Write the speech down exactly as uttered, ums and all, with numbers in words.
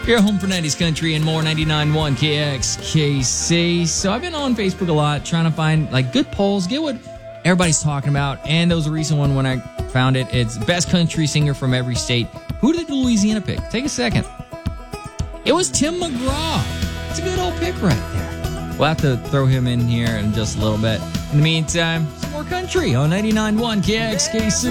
You're home for nineties country and more. Ninety-nine point one K X K C. So I've been on Facebook a lot trying to find like good polls, get what everybody's talking about. And there was a recent one when I found it. It's best country singer from every state. Who did Louisiana pick? Take a second. It was Tim McGraw. It's a good old pick right there. We'll have to throw him in here in just a little bit. In the meantime, some more country on ninety-nine point one K X K C.